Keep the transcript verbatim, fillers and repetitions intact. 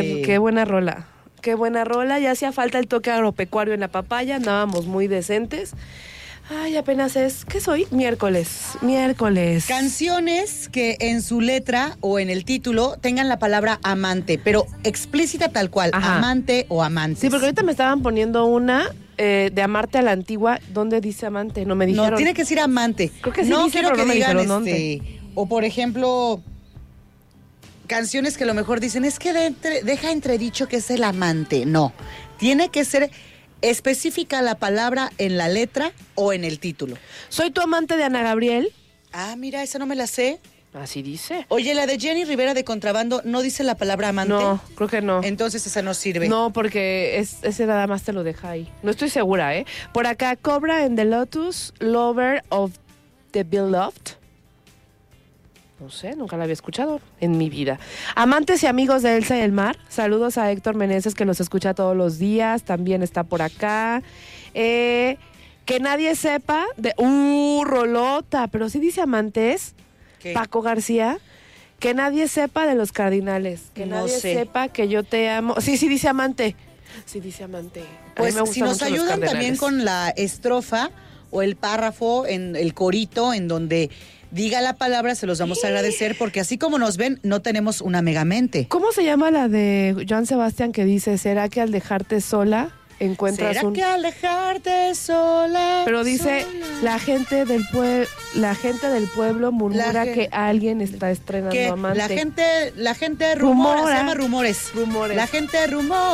ver, qué buena rola. Qué buena rola, ya hacía falta el toque agropecuario en la papaya, andábamos muy decentes. Ay, apenas es, ¿qué soy? Miércoles, miércoles. Canciones que en su letra o en el título tengan la palabra amante, pero explícita tal cual, Ajá. amante o amantes. Sí, porque ahorita me estaban poniendo una eh, de amarte a la antigua. ¿Dónde dice amante? No me dijeron. No, tiene que decir amante. Creo que sí no dice, quiero pero que no me digan, dijeron este, o por ejemplo, canciones que a lo mejor dicen, es que de entre, deja entredicho que es el amante. No, tiene que ser específica la palabra en la letra o en el título. Soy tu amante de Ana Gabriel. Ah, mira, esa no me la sé. Así dice. Oye, la de Jenny Rivera de Contrabando, ¿no dice la palabra amante? No, creo que no. Entonces esa no sirve. No, porque es, ese nada más te lo deja ahí. No estoy segura, ¿eh? Por acá, Cobra en The Lotus, Lover of the Beloved. No sé, nunca la había escuchado en mi vida. Amantes y amigos de Elsa y el Mar. Saludos a Héctor Meneses, que los escucha todos los días. También está por acá. Eh, que nadie sepa de... ¡Uh, rolota! Pero sí dice amantes. ¿Qué? Paco García. Que nadie sepa de los Cardinales. Que No nadie sé. sepa que yo te amo. Sí, sí dice amante. Sí dice amante. A mí Pues me gustan si nos mucho los ayudan Cardenales. también con la estrofa o el párrafo, en el corito, en donde diga la palabra, se los vamos a agradecer, porque así como nos ven, no tenemos una megamente. ¿Cómo se llama la de Joan Sebastián que dice, ¿será que al dejarte sola encuentras ¿Será un... que al dejarte sola? Pero dice, sola? la gente del pueblo, la gente del pueblo murmura La gen- que alguien está estrenando que amante. la gente, la gente rumora, Rumora. se llama rumores. Rumores. La gente rumora.